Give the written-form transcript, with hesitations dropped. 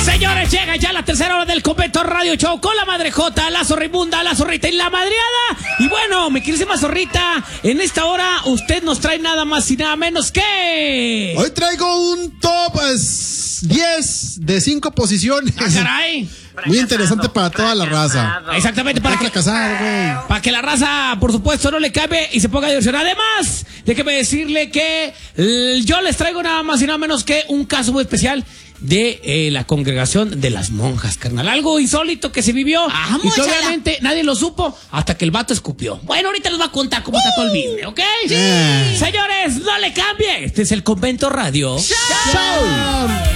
Señores, llega ya la tercera hora del Convento Radio Show con la Madre Jota, la Zorribunda, la Zorrita y la Madreada. Y bueno, mi querísima Zorrita, en esta hora usted nos trae nada más y nada menos que... Hoy traigo un top 10 de 5 posiciones. ¡Ah, caray! Muy interesante para toda la raza. Exactamente, para que la raza, por supuesto, no le cabe y se ponga a diversionar. Además, déjeme decirle que yo les traigo nada más y nada menos que un caso muy especial de la congregación de las monjas, carnal. Algo insólito que se vivió y que obviamente nadie lo supo hasta que el vato escupió. Bueno, ahorita les va a contar cómo está todo el business, ¿ok? Sí. Señores, no le cambie. Este es el Convento Radio Show.